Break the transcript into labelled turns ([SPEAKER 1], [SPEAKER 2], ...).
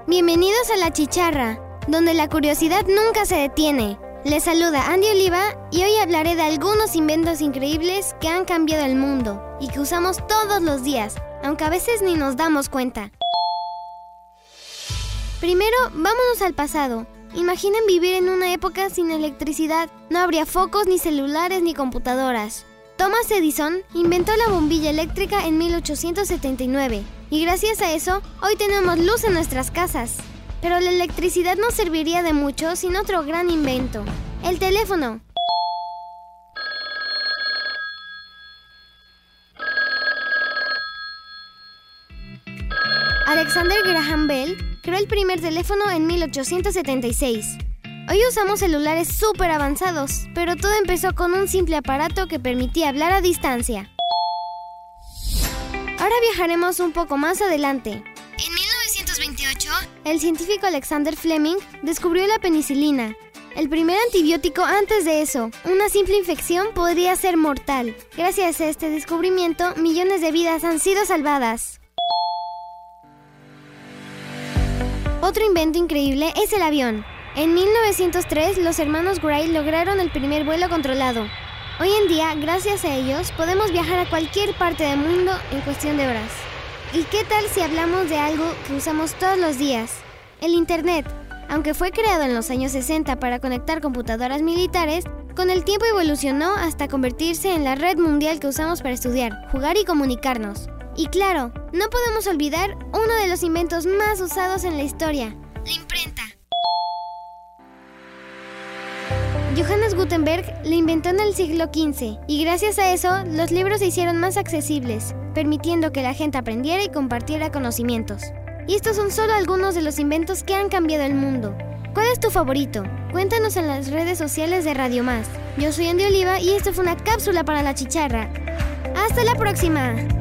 [SPEAKER 1] Bienvenidos a La Chicharra, donde la curiosidad nunca se detiene. Les saluda Andy Oliva y hoy hablaré de algunos inventos increíbles que han cambiado el mundo y que usamos todos los días, aunque a veces ni nos damos cuenta. Primero, vámonos al pasado. Imaginen vivir en una época sin electricidad. No habría focos, ni celulares, ni computadoras. Thomas Edison inventó la bombilla eléctrica en 1879 y gracias a eso, hoy tenemos luz en nuestras casas. Pero la electricidad no serviría de mucho sin otro gran invento: el teléfono. Alexander Graham Bell creó el primer teléfono en 1876. Hoy usamos celulares súper avanzados, pero todo empezó con un simple aparato que permitía hablar a distancia. Ahora viajaremos un poco más adelante. En 1928, el científico Alexander Fleming descubrió la penicilina, el primer antibiótico. Antes de eso, una simple infección podría ser mortal. Gracias a este descubrimiento, millones de vidas han sido salvadas. Otro invento increíble es el avión. En 1903, los hermanos Wright lograron el primer vuelo controlado. Hoy en día, gracias a ellos, podemos viajar a cualquier parte del mundo en cuestión de horas. ¿Y qué tal si hablamos de algo que usamos todos los días? El Internet. Aunque fue creado en los años 60 para conectar computadoras militares, con el tiempo evolucionó hasta convertirse en la red mundial que usamos para estudiar, jugar y comunicarnos. Y claro, no podemos olvidar uno de los inventos más usados en la historia: la imprenta. Johannes Gutenberg la inventó en el siglo XV y gracias a eso los libros se hicieron más accesibles, permitiendo que la gente aprendiera y compartiera conocimientos. Y estos son solo algunos de los inventos que han cambiado el mundo. ¿Cuál es tu favorito? Cuéntanos en las redes sociales de Radio Más. Yo soy Andy Oliva y esto fue una cápsula para La Chicharra. ¡Hasta la próxima!